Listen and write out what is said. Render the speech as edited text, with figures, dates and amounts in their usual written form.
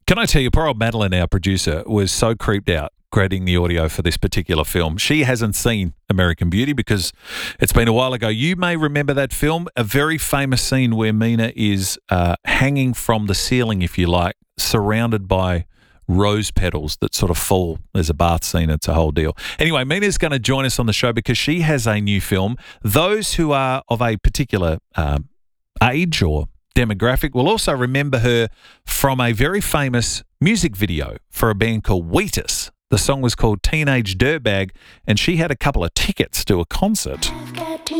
Can I tell you, poor old Madeline, our producer, was so creeped out creating the audio for this particular film. She hasn't seen American Beauty because it's been a while ago. You may remember that film, a very famous scene where Mina is hanging from the ceiling, if you like, surrounded by rose petals that sort of fall. There's a bath scene. It's a whole deal. Anyway, Mina's going to join us on the show because she has a new film. Those who are of a particular age or demographic will also remember her from a very famous music video for a band called Wheatus. The song was called Teenage Dirtbag, and she had a couple of tickets to a concert.